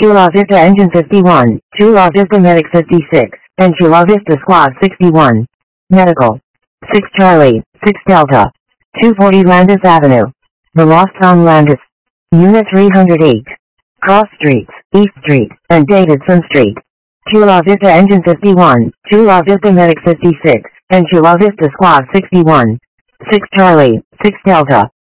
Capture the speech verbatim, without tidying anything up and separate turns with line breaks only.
Chula Vista Engine fifty-one, Chula Vista Medic fifty-six, and Chula Vista Squad sixty-one. Medical. six Charlie, six Delta. two forty Landis Avenue. The Lost on Landis. Unit three hundred eight. Cross Streets, East Street, and Davidson Street. Chula Vista Engine fifty-one, Chula Vista Medic fifty-six, and Chula Vista Squad sixty-one. six Charlie, six Delta.